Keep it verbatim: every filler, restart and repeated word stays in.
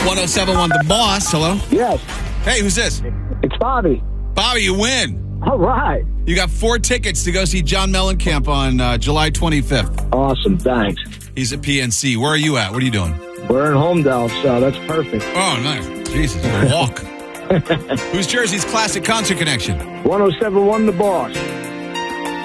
one oh seven point one The Boss. Hello? Yes. Hey, who's this? It's Bobby. Bobby, you win. All right. You got four tickets to go see John Mellencamp on uh, July twenty-fifth. Awesome. Thanks. He's at P N C. Where are you at? What are you doing? We're in Homedale, so that's perfect. Oh, nice. Jesus, a walk. Who's Jersey's classic concert connection? one oh seven point one The Boss.